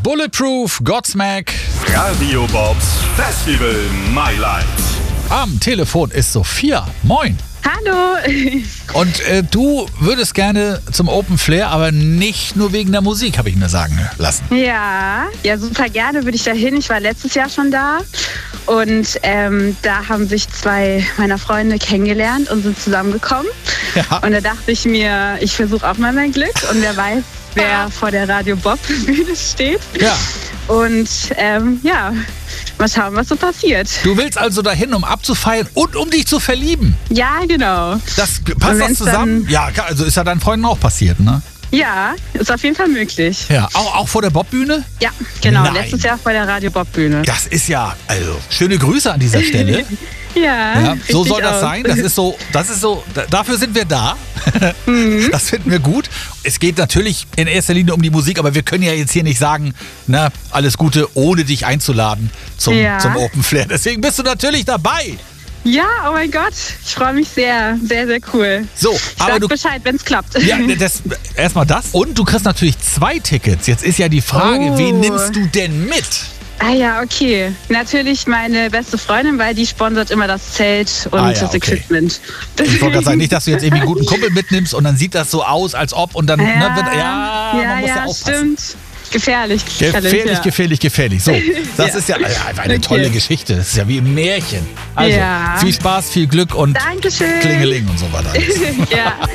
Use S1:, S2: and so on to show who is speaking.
S1: Bulletproof, Godsmack.
S2: Radio Bobs Festival My Life.
S1: Am Telefon ist Sophia. Moin.
S3: Hallo.
S1: Und du würdest gerne zum Open Flair, aber nicht nur wegen der Musik, habe ich mir sagen lassen.
S3: Ja, super gerne würde ich da hin. Ich war letztes Jahr schon da und da haben sich 2 meiner Freunde kennengelernt und sind zusammengekommen.
S1: Ja.
S3: Und da dachte ich mir, ich versuche auch mal mein Glück und wer weiß, wer vor der Radio Bob Bühne steht.
S1: Ja.
S3: Und mal schauen, was so passiert.
S1: Du willst also dahin, um abzufeiern und um dich zu verlieben.
S3: Ja, genau.
S1: Passt das zusammen? Ja, also ist ja deinen Freunden auch passiert, ne?
S3: Ja, ist auf jeden Fall möglich.
S1: Ja, auch vor der Bobbühne?
S3: Ja, genau.
S1: Nein.
S3: Letztes Jahr vor der Radio Bob Bühne.
S1: Das ist ja, also, schöne Grüße an dieser Stelle. Ja, so soll das sein. Das ist so, dafür sind wir da. Das finden wir gut. Es geht natürlich in erster Linie um die Musik, aber wir können ja jetzt hier nicht sagen, na, alles Gute, ohne dich einzuladen zum Open Flair. Deswegen bist du natürlich dabei.
S3: Ja, oh mein Gott, ich freue mich sehr, sehr, sehr cool.
S1: So, aber
S3: Sag
S1: du
S3: Bescheid, wenn es klappt.
S1: Ja, erstmal das. Und du kriegst natürlich 2 Tickets. Jetzt ist ja die Frage, wen nimmst du denn mit?
S3: Ah ja, okay. Natürlich meine beste Freundin, weil die sponsert immer das Zelt und das Equipment.
S1: Ich wollte gerade sagen, nicht, dass du jetzt irgendwie einen guten Kumpel mitnimmst und dann sieht das so aus, als ob und dann man muss ja aufpassen.
S3: Stimmt. Gefährlich.
S1: Gefährlich. So, das ist ja eine tolle Geschichte. Das ist ja wie im Märchen. Also, viel Spaß, viel Glück und
S3: Dankeschön.
S1: Klingeling und so weiter.
S3: Ja.